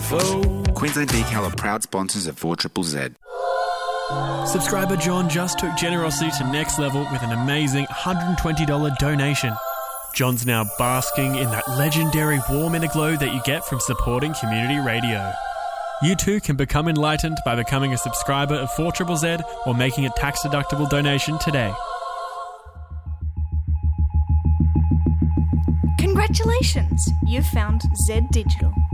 info. Queensland Decal are proud sponsors of 4ZZZ. Subscriber John just took generosity to next level with an amazing $120 donation. John's now basking in that legendary warm inner glow that you get from supporting community radio. You too can become enlightened by becoming a subscriber of 4ZZZ or making a tax-deductible donation today. Congratulations! You've found Z Digital.